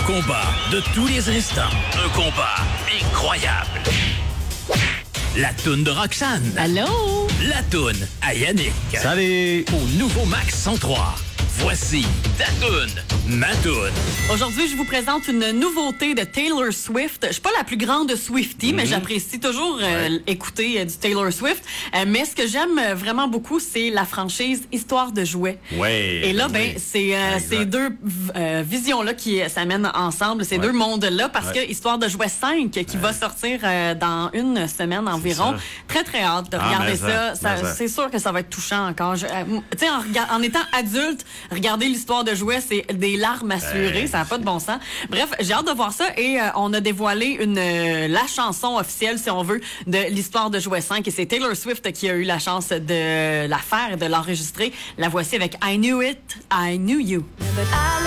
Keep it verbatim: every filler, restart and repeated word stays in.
combat de tous les instants. Un combat incroyable. La toune de Roxane. Allô? La toune à Yannick. Salut! Au nouveau Max cent trois. Voici ta toune, ma toune. Aujourd'hui, je vous présente une nouveauté de Taylor Swift. Je suis pas la plus grande Swiftie, mm-hmm. mais j'apprécie toujours euh, ouais. écouter euh, du Taylor Swift. Euh, mais ce que j'aime vraiment beaucoup, c'est la franchise Histoire de jouets. Ouais. Et là, oui. ben, c'est euh, ces deux euh, visions-là qui s'amènent ensemble, ces ouais. deux mondes-là, parce ouais. que Histoire de jouets cinq, qui ouais. va sortir euh, dans une semaine environ. Très, très hâte de ah, regarder ça. ça, ça c'est sûr que ça va être touchant encore. Euh, tu sais, en, en étant adulte, regarder l'histoire de jouets, c'est des larmes assurées, hey. Ça n'a pas de bon sens. Bref, j'ai hâte de voir ça et euh, on a dévoilé une euh, la chanson officielle, si on veut, de l'histoire de jouets cinq et c'est Taylor Swift qui a eu la chance de la faire et de l'enregistrer. La voici avec I Knew It, I Knew You.